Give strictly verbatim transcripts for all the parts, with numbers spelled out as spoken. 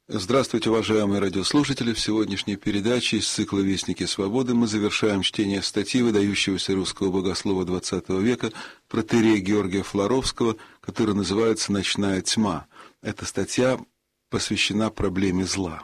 Здравствуйте, уважаемые радиослушатели! В сегодняшней передаче из цикла «Вестники свободы» мы завершаем чтение статьи выдающегося русского богослова двадцатого века протоиерея Георгия Флоровского, которая называется «Ночная тьма». Эта статья посвящена проблеме зла.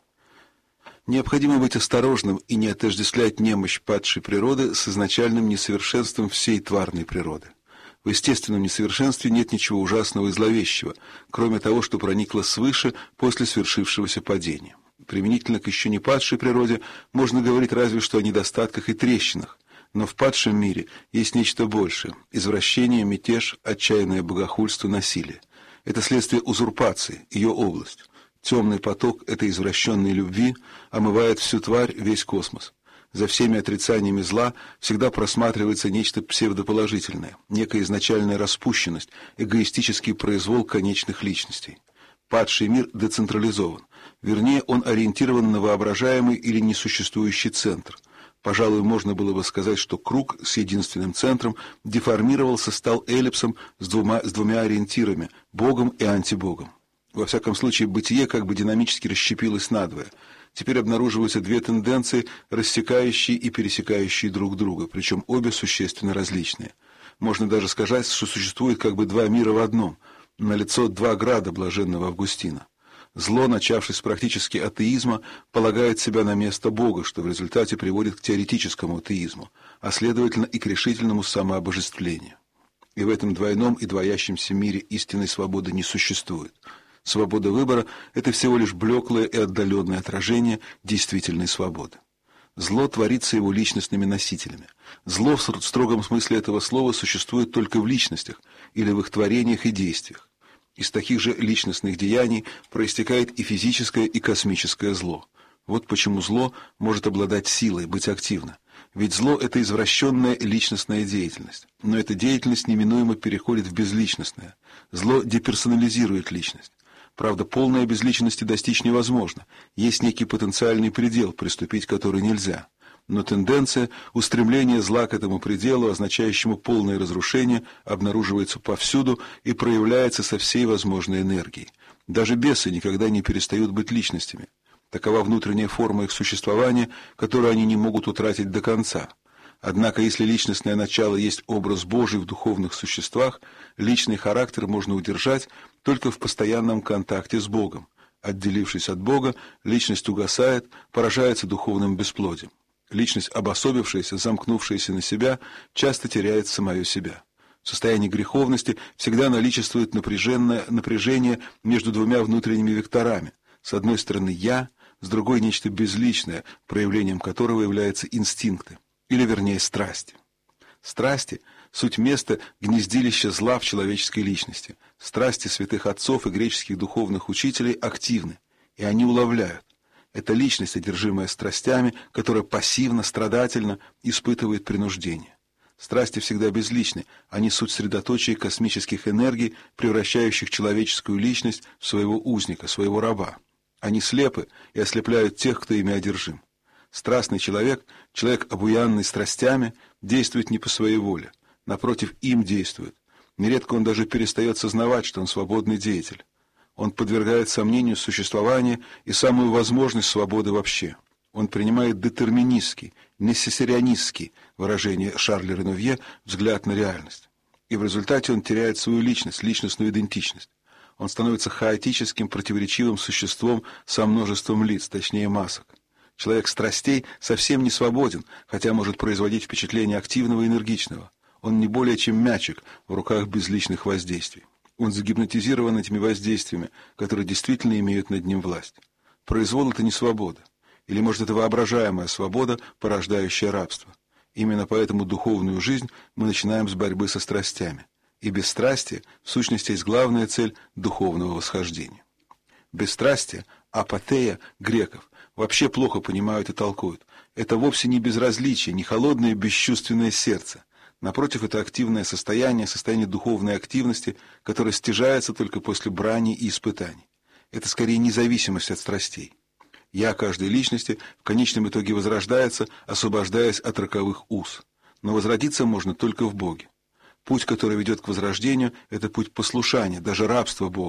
Необходимо быть осторожным и не отождествлять немощь падшей природы с изначальным несовершенством всей тварной природы. В естественном несовершенстве нет ничего ужасного и зловещего, кроме того, что проникло свыше после свершившегося падения. Применительно к еще не падшей природе можно говорить разве что о недостатках и трещинах, но в падшем мире есть нечто большее – извращение, мятеж, отчаянное богохульство, насилие. Это следствие узурпации, ее область. Темный поток этой извращенной любви омывает всю тварь, весь космос. За всеми отрицаниями зла всегда просматривается нечто псевдоположительное, некая изначальная распущенность, эгоистический произвол конечных личностей. Падший мир децентрализован, вернее, он ориентирован на воображаемый или несуществующий центр. Пожалуй, можно было бы сказать, что круг с единственным центром деформировался, стал эллипсом с двумя, с двумя ориентирами – Богом и антибогом. Во всяком случае, бытие как бы динамически расщепилось надвое. Теперь обнаруживаются две тенденции, рассекающие и пересекающие друг друга, причем обе существенно различные. Можно даже сказать, что существует как бы два мира в одном, налицо два града блаженного Августина. Зло, начавшись практически атеизма, полагает себя на место Бога, что в результате приводит к теоретическому атеизму, а следовательно и к решительному самообожествлению. И в этом двойном и двоящемся мире истинной свободы не существует. Свобода выбора – это всего лишь блеклое и отдаленное отражение действительной свободы. Зло творится его личностными носителями. Зло в строгом смысле этого слова существует только в личностях или в их творениях и действиях. Из таких же личностных деяний проистекает и физическое, и космическое зло. Вот почему зло может обладать силой, быть активно. Ведь зло – это извращенная личностная деятельность. Но эта деятельность неминуемо переходит в безличностное. Зло деперсонализирует личность. Правда, полной безличности достичь невозможно. Есть некий потенциальный предел, приступить к который нельзя. Но тенденция, устремление зла к этому пределу, означающему полное разрушение, обнаруживается повсюду и проявляется со всей возможной энергией. Даже бесы никогда не перестают быть личностями. Такова внутренняя форма их существования, которую они не могут утратить до конца. Однако, если личностное начало есть образ Божий в духовных существах, личный характер можно удержать только в постоянном контакте с Богом. Отделившись от Бога, личность угасает, поражается духовным бесплодием. Личность, обособившаяся, замкнувшаяся на себя, часто теряет самое себя. В состоянии греховности всегда наличествует напряженное напряжение между двумя внутренними векторами. С одной стороны «я», с другой нечто безличное, проявлением которого являются инстинкты. Или, вернее, страсти. Страсти – суть места гнездилища зла в человеческой личности. Страсти святых отцов и греческих духовных учителей активны, и они уловляют. Это личность, одержимая страстями, которая пассивно, страдательно испытывает принуждение. Страсти всегда безличны, они суть средоточия космических энергий, превращающих человеческую личность в своего узника, своего раба. Они слепы и ослепляют тех, кто ими одержим. Страстный человек, человек, обуянный страстями, действует не по своей воле. Напротив, им действует. Нередко он даже перестает сознавать, что он свободный деятель. Он подвергает сомнению существование и самую возможность свободы вообще. Он принимает детерминистский, несессианистский, выражение Шарля Ренувье, взгляд на реальность. И в результате он теряет свою личность, личностную идентичность. Он становится хаотическим, противоречивым существом со множеством лиц, точнее масок. Человек страстей совсем не свободен, хотя может производить впечатление активного и энергичного. Он не более чем мячик в руках безличных воздействий. Он загипнотизирован этими воздействиями, которые действительно имеют над ним власть. Произвол – это не свобода. Или, может, это воображаемая свобода, порождающая рабство. Именно поэтому духовную жизнь мы начинаем с борьбы со страстями. И бесстрастие, в сущности, есть главная цель духовного восхождения. Бесстрастие, апатея греков, вообще плохо понимают и толкуют. Это вовсе не безразличие, не холодное бесчувственное сердце. Напротив, это активное состояние, состояние духовной активности, которое стяжается только после брани и испытаний. Это скорее независимость от страстей. Я каждой личности в конечном итоге возрождается, освобождаясь от роковых уз. Но возродиться можно только в Боге. Путь, который ведет к возрождению, это путь послушания, даже рабства Богу.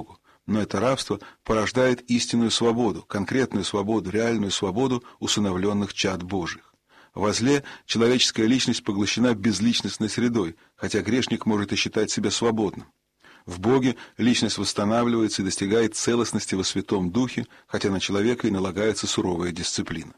Но это рабство порождает истинную свободу, конкретную свободу, реальную свободу усыновленных чад Божьих. Во зле человеческая личность поглощена безличностной средой, хотя грешник может и считать себя свободным. В Боге личность восстанавливается и достигает целостности во Святом Духе, хотя на человека и налагается суровая дисциплина.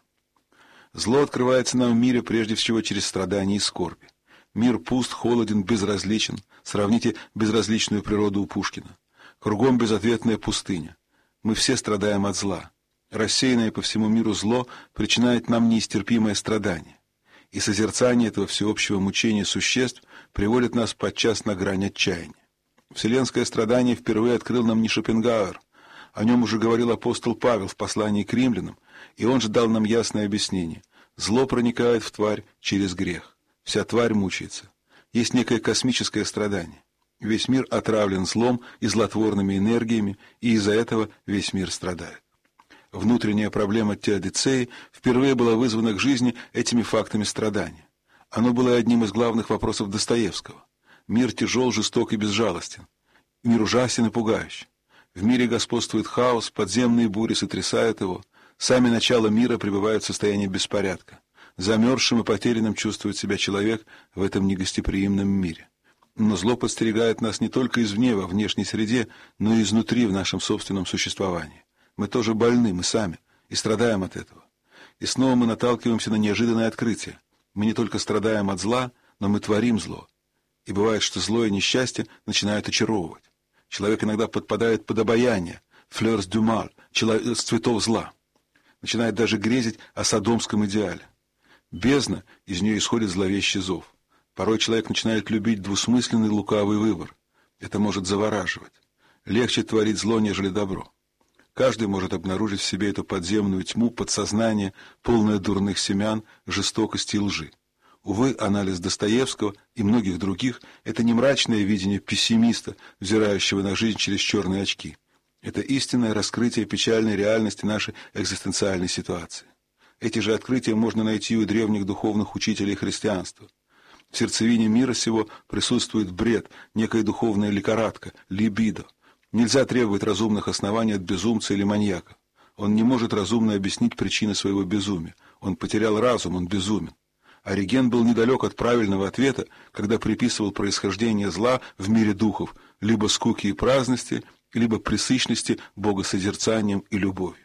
Зло открывается нам в мире прежде всего через страдания и скорби. Мир пуст, холоден, безразличен. Сравните безразличную природу у Пушкина. Кругом безответная пустыня. Мы все страдаем от зла. Рассеянное по всему миру зло причиняет нам неистерпимое страдание. И созерцание этого всеобщего мучения существ приводит нас подчас на грань отчаяния. Вселенское страдание впервые открыл нам не Шопенгауэр. О нем уже говорил апостол Павел в послании к римлянам, и он же дал нам ясное объяснение. Зло проникает в тварь через грех. Вся тварь мучается. Есть некое космическое страдание. Весь мир отравлен злом и злотворными энергиями, и из-за этого весь мир страдает. Внутренняя проблема теодицеи впервые была вызвана к жизни этими фактами страдания. Оно было одним из главных вопросов Достоевского. Мир тяжел, жесток и безжалостен. Мир ужасен и пугающий. В мире господствует хаос, подземные бури сотрясают его. Сами начала мира пребывают в состоянии беспорядка. Замерзшим и потерянным чувствует себя человек в этом негостеприимном мире. Но зло подстерегает нас не только извне, во внешней среде, но и изнутри, в нашем собственном существовании. Мы тоже больны, мы сами, и страдаем от этого. И снова мы наталкиваемся на неожиданное открытие. Мы не только страдаем от зла, но мы творим зло. И бывает, что зло и несчастье начинают очаровывать. Человек иногда подпадает под обаяние, флёрс дю маль, с цветов зла. Начинает даже грезить о содомском идеале. Бездна, из нее исходит зловещий зов. Порой человек начинает любить двусмысленный лукавый выбор. Это может завораживать. Легче творить зло, нежели добро. Каждый может обнаружить в себе эту подземную тьму, подсознание, полное дурных семян, жестокости и лжи. Увы, анализ Достоевского и многих других – это не мрачное видение пессимиста, взирающего на жизнь через черные очки. Это истинное раскрытие печальной реальности нашей экзистенциальной ситуации. Эти же открытия можно найти у древних духовных учителей христианства. В сердцевине мира сего присутствует бред, некая духовная лихорадка, либидо. Нельзя требовать разумных оснований от безумца или маньяка. Он не может разумно объяснить причины своего безумия. Он потерял разум, он безумен. Ориген был недалек от правильного ответа, когда приписывал происхождение зла в мире духов либо скуки и праздности, либо пресыщности богосозерцанием и любовью.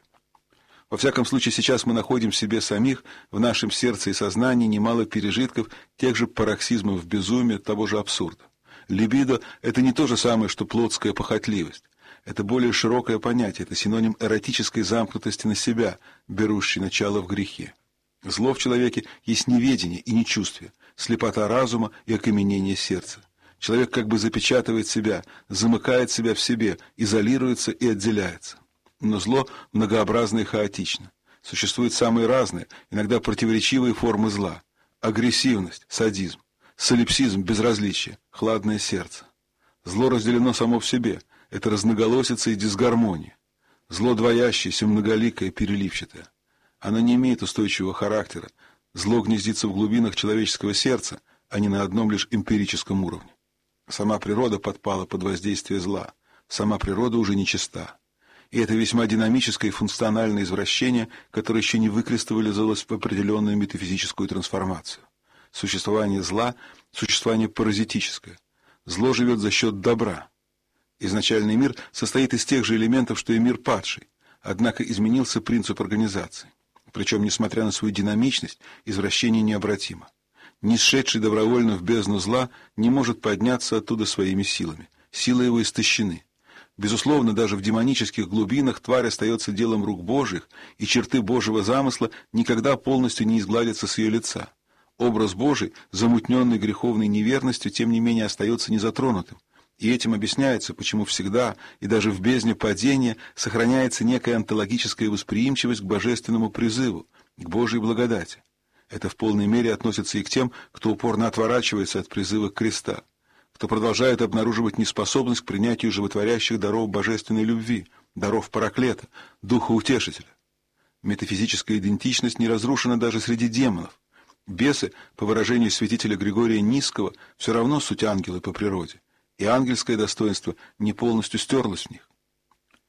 Во всяком случае, сейчас мы находим в себе самих, в нашем сердце и сознании немало пережитков тех же пароксизмов безумия, того же абсурда. Либидо – это не то же самое, что плотская похотливость. Это более широкое понятие, это синоним эротической замкнутости на себя, берущей начало в грехе. Зло в человеке есть неведение и нечувствие, слепота разума и окаменение сердца. Человек как бы запечатывает себя, замыкает себя в себе, изолируется и отделяется. Но зло многообразно и хаотично. Существуют самые разные, иногда противоречивые формы зла. Агрессивность, садизм, солипсизм, безразличие, хладное сердце. Зло разделено само в себе, это разноголосица и дисгармония. Зло двоящееся, многоликое, переливчатое. Оно не имеет устойчивого характера. Зло гнездится в глубинах человеческого сердца, а не на одном лишь эмпирическом уровне. Сама природа подпала под воздействие зла. Сама природа уже нечиста. И это весьма динамическое и функциональное извращение, которое еще не выкристаллизовалось в определенную метафизическую трансформацию. Существование зла – существование паразитическое. Зло живет за счет добра. Изначальный мир состоит из тех же элементов, что и мир падший, однако изменился принцип организации. Причем, несмотря на свою динамичность, извращение необратимо. Нисшедший добровольно в бездну зла не может подняться оттуда своими силами. Силы его истощены. Безусловно, даже в демонических глубинах тварь остается делом рук Божьих, и черты Божьего замысла никогда полностью не изгладятся с ее лица. Образ Божий, замутненный греховной неверностью, тем не менее остается незатронутым. И этим объясняется, почему всегда, и даже в бездне падения, сохраняется некая онтологическая восприимчивость к божественному призыву, к Божьей благодати. Это в полной мере относится и к тем, кто упорно отворачивается от призыва к креста, кто продолжает обнаруживать неспособность к принятию животворящих даров божественной любви, даров Параклета, Духа Утешителя. Метафизическая идентичность не разрушена даже среди демонов. Бесы, по выражению святителя Григория Нисского, все равно суть ангелы по природе, и ангельское достоинство не полностью стерлось в них.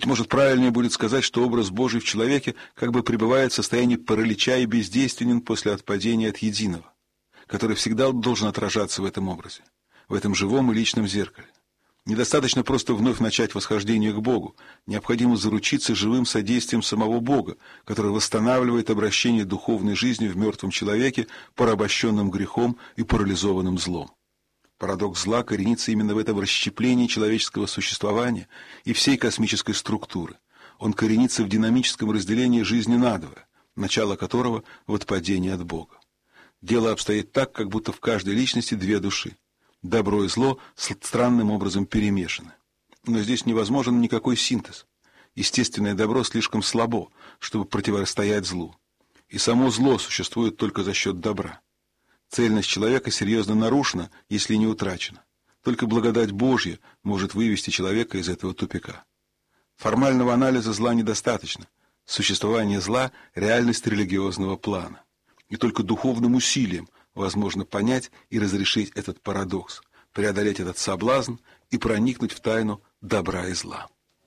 может, правильнее будет сказать, что образ Божий в человеке как бы пребывает в состоянии паралича и бездейственен после отпадения от единого, который всегда должен отражаться в этом образе, в этом живом и личном зеркале. Недостаточно просто вновь начать восхождение к Богу, необходимо заручиться живым содействием самого Бога, который восстанавливает обращение духовной жизни в мертвом человеке, порабощенном грехом и парализованным злом. Парадокс зла коренится именно в этом расщеплении человеческого существования и всей космической структуры. Он коренится в динамическом разделении жизни надвое, начало которого – в отпадении от Бога. Дело обстоит так, как будто в каждой личности две души. Добро и зло странным образом перемешаны. Но здесь невозможен никакой синтез. Естественное добро слишком слабо, чтобы противостоять злу. И само зло существует только за счет добра. Цельность человека серьезно нарушена, если не утрачена. Только благодать Божья может вывести человека из этого тупика. Формального анализа зла недостаточно. Существование зла – реальность религиозного плана. И только духовным усилием возможно понять и разрешить этот парадокс, преодолеть этот соблазн и проникнуть в тайну добра и зла.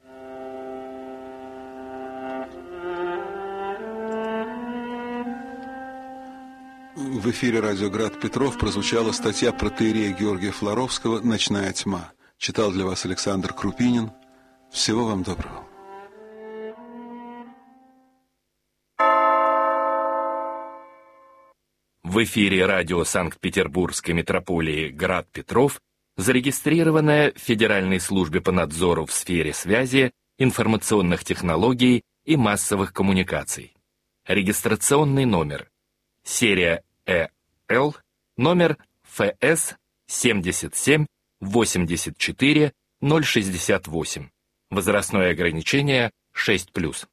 В эфире радио «Град Петров» прозвучала статья протоиерея Георгия Флоровского «Ночная тьма». Читал для вас Александр Крупинин. Всего вам доброго. В эфире радио Санкт-Петербургской метрополии «Град Петров» зарегистрированная в Федеральной службе по надзору в сфере связи, информационных технологий и массовых коммуникаций. Регистрационный номер. Серия Э Л, номер Ф С семьдесят семь восемьдесят четыре ноль шестьдесят восемь. Возрастное ограничение шесть плюс.